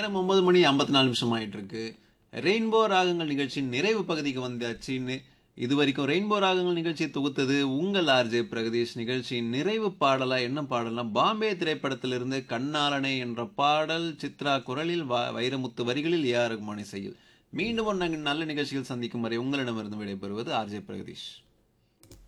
நேரம் 9:54 ஆயிட்டு இருக்கு. ரெயின்போ ராகங்கள் நிகழ்ச்சியின் நிறைவு பகுதிக்கு வந்தாச்சுன்னு இதுவரைக்கும் ரெயின்போ ராகங்கள் நிகழ்ச்சியை தொகுத்தது உங்கள் ஆர்ஜே பிரகதீஷ். நிகழ்ச்சியின் நிறைவு பாடலா என்ன பாடல்னா பாம்பே திரைப்படத்திலிருந்து கண்ணாலனே என்ற பாடல். சித்ரா குரலில், வைரமுத்து வரிகளில், ஏஆர் ரகுமான் இசையில். மீண்டும் ஒரு நல்ல நிகழ்ச்சியில் சந்திக்கும் வரை உங்களிடமிருந்து விடைபெறுவது ஆர்ஜே பிரகதீஷ்.